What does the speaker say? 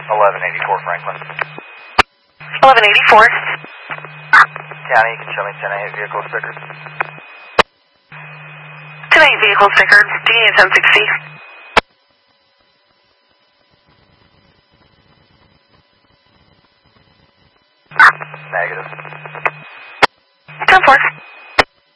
1184 Franklin. 1184. County, you can show me 10-8 vehicle stickers. 10-8 vehicle stickers. Do you need 1060? Negative. 10-4.